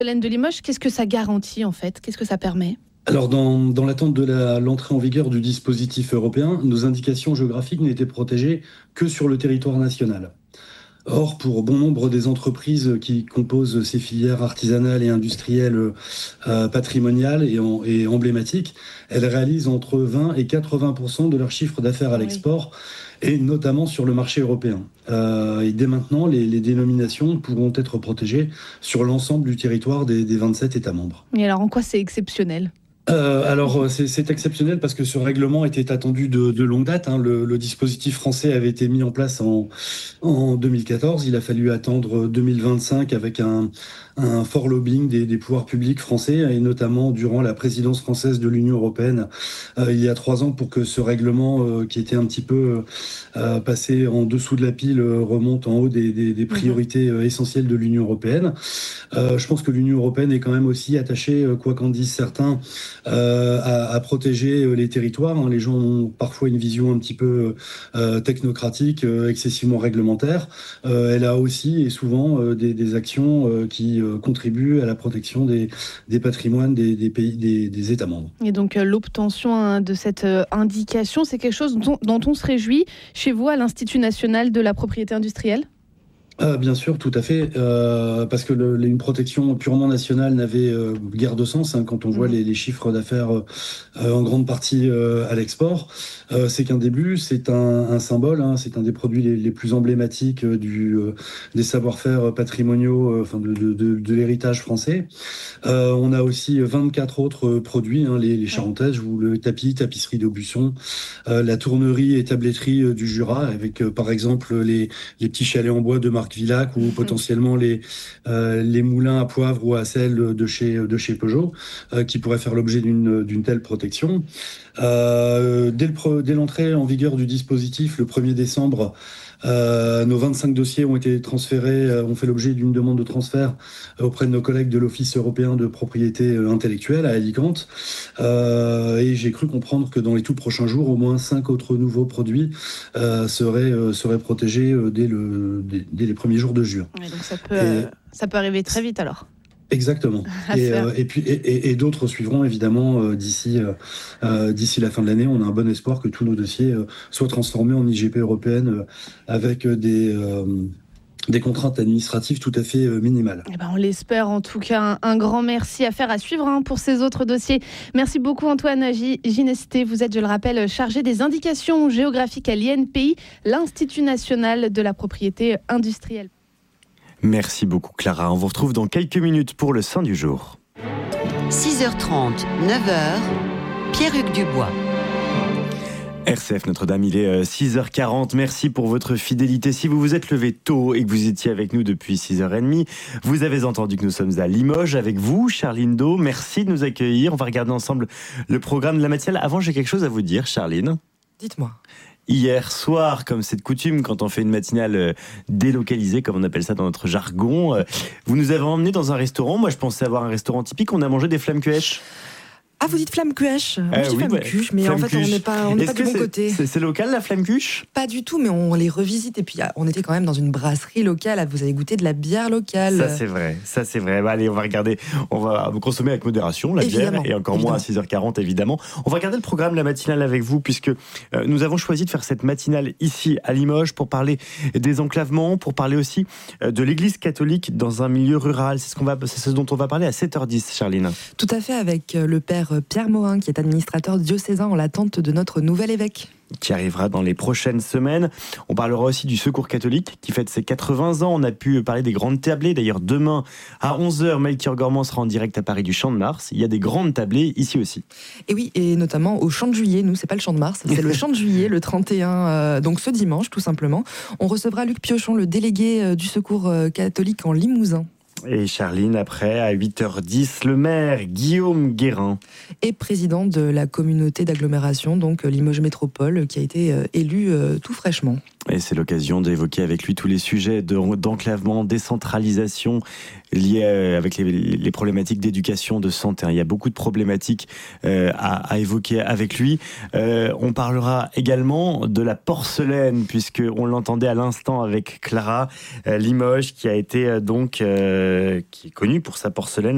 Hélène de Limoges, qu'est-ce que ça garantit en fait? Qu'est-ce que ça permet? Alors, dans l'attente de l'entrée en vigueur du dispositif européen, nos indications géographiques n'étaient protégées que sur le territoire national. Or, pour bon nombre des entreprises qui composent ces filières artisanales et industrielles patrimoniales et emblématiques, elles réalisent entre 20 et 80% de leur chiffre d'affaires à Oui. l'export, et notamment sur le marché européen. Et dès maintenant, les dénominations pourront être protégées sur l'ensemble du territoire des 27 États membres. Et alors en quoi c'est exceptionnel? C'est exceptionnel parce que ce règlement était attendu de longue date. Le dispositif français avait été mis en place en 2014. Il a fallu attendre 2025 avec un fort lobbying des pouvoirs publics français, et notamment durant la présidence française de l'Union européenne il y a 3 ans, pour que ce règlement qui était un petit peu passé en dessous de la pile remonte en haut des priorités essentielles de l'Union européenne. Je pense que l'Union européenne est quand même aussi attachée, quoi qu'en disent certains, à protéger les territoires. Les gens ont parfois une vision un petit peu technocratique, excessivement réglementaire. Elle a aussi et souvent des actions qui contribuent à la protection des patrimoines des pays, des États membres. Et donc l'obtention de cette indication, c'est quelque chose dont on se réjouit chez vous à l'Institut national de la propriété industrielle? Bien sûr, tout à fait, parce que une protection purement nationale n'avait guère de sens quand on voit les chiffres d'affaires en grande partie à l'export. C'est qu'un début, c'est un symbole, c'est un des produits les plus emblématiques des savoir-faire patrimoniaux, de l'héritage français. On a aussi 24 autres produits, les charentaises, le tapis, tapisserie d'Aubusson, la tournerie et tabletterie du Jura, avec par exemple les petits chalets en bois de Marc Villac, ou potentiellement les moulins à poivre ou à sel de chez Peugeot, qui pourraient faire l'objet d'une telle protection. Dès l'entrée en vigueur du dispositif, le 1er décembre, nos 25 dossiers ont été transférés, ont fait l'objet d'une demande de transfert auprès de nos collègues de l'Office européen de propriété intellectuelle à Alicante. Et j'ai cru comprendre que dans les tout prochains jours, au moins 5 autres nouveaux produits seraient protégés dès les premiers jours de juin. Ouais, donc ça peut arriver très vite alors. Exactement. Et d'autres suivront évidemment d'ici la fin de l'année. On a un bon espoir que tous nos dossiers soient transformés en IGP européenne avec des contraintes administratives tout à fait minimales. On l'espère. En tout cas, un grand merci à suivre pour ces autres dossiers. Merci beaucoup Antoine Ginesté. Vous êtes, je le rappelle, chargé des indications géographiques à l'INPI, l'Institut national de la propriété industrielle. Merci beaucoup Clara. On vous retrouve dans quelques minutes pour le Saint du jour. 6h30, 9h, Pierre-Hugues Dubois. RCF Notre-Dame, il est 6h40. Merci pour votre fidélité. Si vous vous êtes levé tôt et que vous étiez avec nous depuis 6h30, vous avez entendu que nous sommes à Limoges avec vous, Charline Do. Merci de nous accueillir. On va regarder ensemble le programme de la matinale. Avant, j'ai quelque chose à vous dire, Charline. Dites-moi. Hier soir, comme c'est de coutume, quand on fait une matinale délocalisée, comme on appelle ça dans notre jargon, vous nous avez emmenés dans un restaurant. Moi, je pensais avoir un restaurant typique. On a mangé des flammekueche. Ah, vous dites flamme-cuèche? Moi, je dis flamme-cuche, mais en fait, on n'est pas du bon côté. C'est local, la flamme-cuche? Pas du tout, mais on les revisite. Et puis, on était quand même dans une brasserie locale. Vous avez goûté de la bière locale. Ça, c'est vrai. Allez, on va regarder. On va consommer avec modération la bière, et encore moins à 6h40, évidemment. On va regarder le programme de la matinale avec vous, puisque nous avons choisi de faire cette matinale ici, à Limoges, pour parler des enclavements, pour parler aussi de l'église catholique dans un milieu rural. C'est ce dont on va parler à 7h10, Charline. Tout à fait, avec le père Pierre Morin, qui est administrateur diocésain en l'attente de notre nouvel évêque. Qui arrivera dans les prochaines semaines. On parlera aussi du Secours catholique qui fête ses 80 ans. On a pu parler des grandes tablées. D'ailleurs, demain à 11h, Melchior Gormand sera en direct à Paris du Champ de Mars. Il y a des grandes tablées ici aussi. Et oui, et notamment au Champ de Juillet. Nous, c'est pas le Champ de Mars, c'est le Champ de Juillet, le 31. Donc ce dimanche, tout simplement. On recevra Luc Piochon, le délégué du Secours catholique en Limousin. Et Charline, après, à 8h10, le maire Guillaume Guérin. Et président de la communauté d'agglomération, donc Limoges Métropole, qui a été élu tout fraîchement. Et c'est l'occasion d'évoquer avec lui tous les sujets d'enclavement, décentralisation, liés avec les problématiques d'éducation, de santé. Il y a beaucoup de problématiques à évoquer avec lui. On parlera également de la porcelaine, puisqu'on l'entendait à l'instant avec Clara, Limoges, qui a été qui est connue pour sa porcelaine.